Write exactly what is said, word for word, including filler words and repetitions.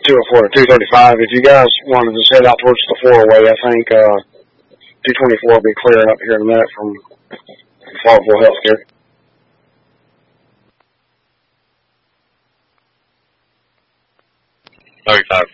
two oh four to two thirty-five. If you guys want to just head out towards the four-way, I think uh, two twenty-four will be clearing up here in a minute from Faultville Healthcare. thirty-five